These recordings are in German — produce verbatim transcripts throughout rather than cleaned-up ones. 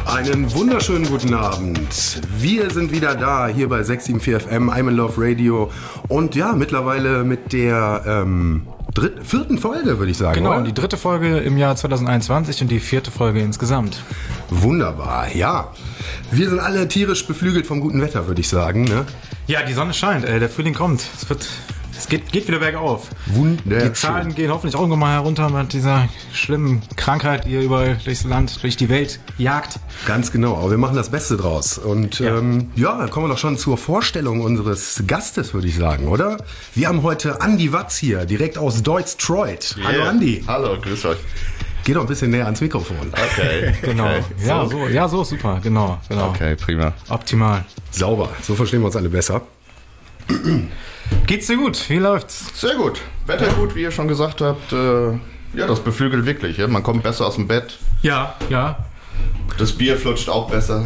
Einen wunderschönen guten Abend. Wir sind wieder da, hier bei sechs sieben vier F M, I'm in Love Radio. Und ja, mittlerweile mit der ähm, dritten, vierten Folge, würde ich sagen. Genau, oder? Die dritte Folge im Jahr zwanzig einundzwanzig und die vierte Folge insgesamt. Wunderbar, ja. Wir sind alle tierisch beflügelt vom guten Wetter, würde ich sagen. Ne? Ja, die Sonne scheint, äh, der Frühling kommt. Es wird... Es geht, geht wieder bergauf. Wunderschön. Die Zahlen gehen hoffentlich auch irgendwann mal herunter mit dieser schlimmen Krankheit, die hier überall durchs Land, durch die Welt jagt. Ganz genau, aber wir machen das Beste draus. Und ja, ähm, ja dann kommen wir doch schon zur Vorstellung unseres Gastes, würde ich sagen, oder? Wir haben heute Andi Watz hier, direkt aus Deutsch-Detroit. Yeah. Hallo Andi. Hallo, grüß euch. Geh doch ein bisschen näher ans Mikrofon. Okay. Genau. Okay. Ja, so, ja, so ist super. Genau, genau. Okay, prima. Optimal. Sauber, so verstehen wir uns alle besser. Geht's dir gut? Wie läuft's? Sehr gut. Wetter gut, wie ihr schon gesagt habt. Äh, ja, das beflügelt wirklich. Ja? Man kommt besser aus dem Bett. Ja, ja. Das Bier flutscht auch besser.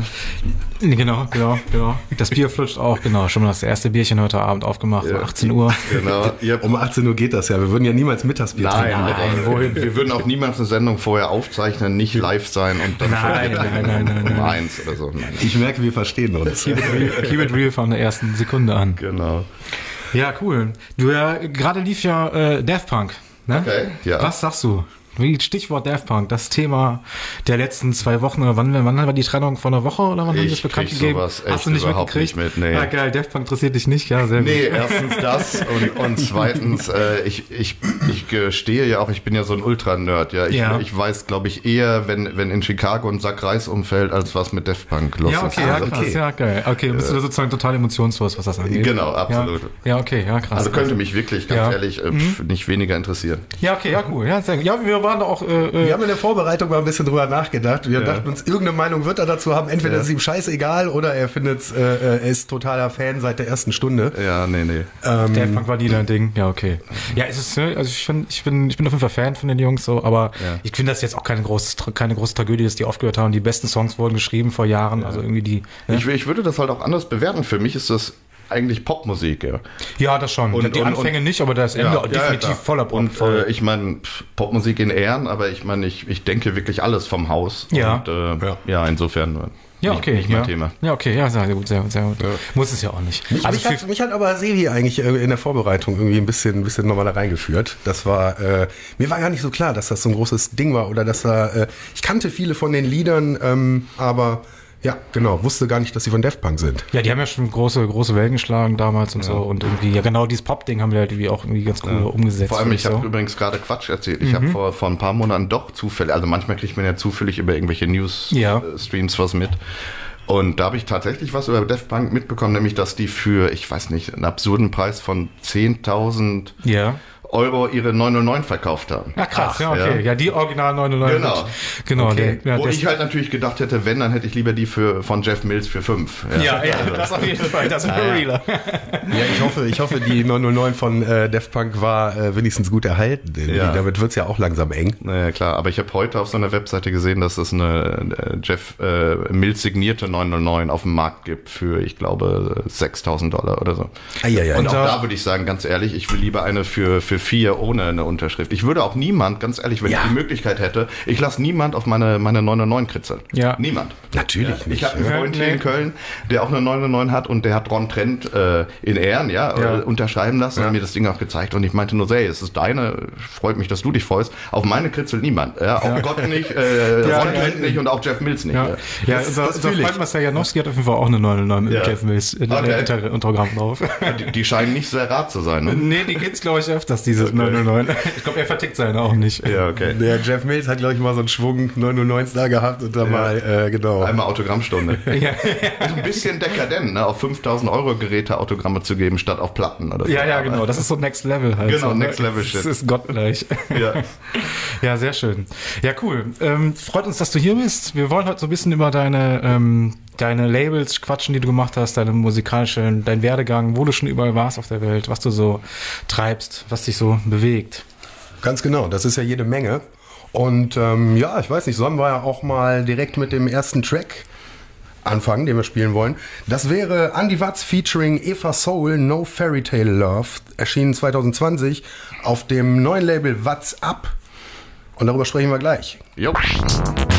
Genau, genau, genau. Das Bier flutscht auch, genau. Schon mal das erste Bierchen heute Abend aufgemacht, Ja. um achtzehn Uhr. Genau. Ihr Um achtzehn Uhr geht das ja. Wir würden ja niemals Mittagsbier Nein, trinken. nein, wohin? Wir würden auch niemals eine Sendung vorher aufzeichnen, nicht live sein und dann Nein, nein, nein, nein, um nein. eins oder so. Nein. Ich merke, wir verstehen uns. Keep it real, keep it real von der ersten Sekunde an. Genau. Ja, cool. Du, ja, gerade lief ja äh, Daft Punk, ne? Okay, ja. Was sagst du? Wie Stichwort Daft Punk, das Thema der letzten zwei Wochen, oder wann, wann war die Trennung, vor einer Woche, oder wann haben die das Ich bekannt krieg gegeben? sowas Hast echt du nicht überhaupt mitgekriegt? nicht mit, nee. Ah, geil, Daft Punk interessiert dich nicht, ja, sehr gut. Nee, erstens das und, und zweitens, äh, ich, ich, ich gestehe ja auch, ich bin ja so ein Ultra-Nerd, ja. Ich, Ja. ich weiß, glaube ich, eher, wenn, wenn in Chicago ein Sack Reis umfällt, als was mit Daft Punk los Ja, ist. okay, ja, Also, krass, okay. ja, geil. Okay, bist du da sozusagen total emotionslos, was das angeht? Genau, absolut. Ja, ja, okay, ja, krass. Also könnte mich wirklich, ganz Ja. ehrlich, äh, pf, nicht weniger interessieren. Ja, okay, ja, cool. Ja, sehr gut. Ja, wir waren da auch, äh, äh, Wir haben in der Vorbereitung mal ein bisschen drüber nachgedacht. Wir Ja. dachten uns, irgendeine Meinung wird er dazu haben. Entweder Ja. ist ihm scheißegal oder er findet, äh, er ist totaler Fan seit der ersten Stunde. Ja, nee, nee. Ähm, Daft Punk war die dein Ding. Ja, okay. Ja, es ist, ne, also ich finde, ich bin, ich bin auf jeden Fall Fan von den Jungs so, aber Ja. ich finde das jetzt auch keine große, keine große Tragödie, dass die aufgehört haben. Die besten Songs wurden geschrieben vor Jahren, also irgendwie die, ne? Ich, ich würde das halt auch anders bewerten. Für mich ist das eigentlich Popmusik, ja. Ja, das schon. Und- die und- Anfänge nicht, aber das Ende definitiv klar. voller Pop. Und voll. äh, ich meine, Popmusik in Ehren, aber ich meine, ich, ich denke wirklich alles vom Haus. Ja. Und, äh, Ja. ja. insofern äh, ja, nicht, okay. nicht ja. mein Thema. Ja, okay, ja, sehr gut, sehr gut, sehr gut. Muss es ja auch nicht. Mich, also mich, hat, mich hat aber Sevi eigentlich äh, in der Vorbereitung irgendwie ein bisschen, ein bisschen nochmal da reingeführt. Das war, äh, mir war gar nicht so klar, dass das so ein großes Ding war oder dass da, äh, ich kannte viele von den Liedern, ähm, aber ja, genau, wusste gar nicht, dass sie von Daft Punk sind. ja, die haben ja schon große, große Wellen geschlagen damals und so und irgendwie, ja genau, dieses Pop-Ding haben wir halt irgendwie auch irgendwie ganz cool umgesetzt. Vor allem, finde ich habe so. übrigens gerade Quatsch erzählt. Ich habe vor, vor ein paar Monaten doch zufällig, also manchmal kriegt man ja zufällig über irgendwelche Ja. News-Streams was mit. Und da habe ich tatsächlich was über Daft Punk mitbekommen, nämlich, dass die für, ich weiß nicht, einen absurden Preis von zehntausend Ja. Euro ihre neun null neun verkauft haben. Ja, krass, Ach, ja, okay. Ja, die Original neun null neun. Genau. Genau, Okay. der, ja, Wo der ich halt natürlich gedacht hätte, wenn, dann hätte ich lieber die für, von Jeff Mills für fünf. ja, ja, das auf jeden Fall, das ist ein realer. Ja, ich hoffe, ich hoffe, die neun null neun von äh, Daft Punk war äh, wenigstens gut erhalten. Irgendwie. Ja. Damit wird's ja auch langsam eng. Naja, klar, aber ich habe heute auf so einer Webseite gesehen, dass es eine äh, Jeff äh, Mills signierte neun null neun auf dem Markt gibt für, ich glaube, sechstausend Dollar oder so. Eieiei. Und auch da- da würde ich sagen, ganz ehrlich, ich will lieber eine für, für vier ohne eine Unterschrift. Ich würde auch niemand, ganz ehrlich, wenn Ja. ich die Möglichkeit hätte, ich lasse niemand auf meine, meine neun null neun kritzeln. Ja. Niemand. Natürlich nicht. Ich habe einen Ja, Freund hier nee. in Köln, der auch eine neun null neun hat und der hat Ron Trent äh, in Ehren, ja, Ja. Äh, unterschreiben lassen Ja. und mir das Ding auch gezeigt und ich meinte nur, hey, es ist deine, freut mich, dass du dich freust. Auf meine kritzelt niemand. Ja, auch Gott nicht, äh, Ja, Ron ja. Trent nicht und auch Jeff Mills nicht. Ja, Ja. ja Das- unser, das unser fühl ich. Freund Marcel Janowski hat auf jeden Fall auch eine neun null neun mit Ja. Jeff Mills in Okay. der Inter- Untergramm drauf. Die, die scheinen nicht sehr rar zu sein. Ne? Nee, die gibt's, glaube ich, öfters, dieses neun null neun. Ich glaube, er vertickt seine auch nicht. Ja, okay. Der Jeff Mills hat, glaube ich, mal so einen Schwung neun null neun da gehabt und dann mal, äh, genau. Einmal Autogrammstunde. Ja, Also ein bisschen dekadent, ne? Auf fünftausend Euro Geräte Autogramme zu geben, statt auf Platten oder so. ja, ja, genau. Das ist so Next Level halt. Genau, so, ne? Next Level Shit. Das ist gottgleich. Ja. Ja, sehr schön. Ja, cool. Ähm, freut uns, dass du hier bist. Wir wollen heute so ein bisschen über deine, ähm, deine Labels quatschen, die du gemacht hast, deine musikalische, dein Werdegang, wo du schon überall warst auf der Welt, was du so treibst, was dich so bewegt. Ganz genau, das ist ja jede Menge. Und ähm, ja, ich weiß nicht, sollen wir ja auch mal direkt mit dem ersten Track anfangen, den wir spielen wollen. Das wäre Andi Watz featuring Eva Soul, No Fairy Tale Love, erschienen zwanzig zwanzig auf dem neuen Label Watz Up. Und darüber sprechen wir gleich. Jo.